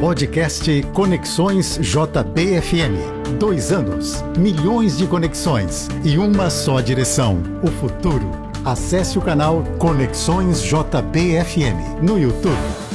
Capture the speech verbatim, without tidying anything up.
Podcast Conexões J B F M. Dois anos, milhões de conexões e uma só direção: o futuro. Acesse o canal Conexões J B F M no YouTube.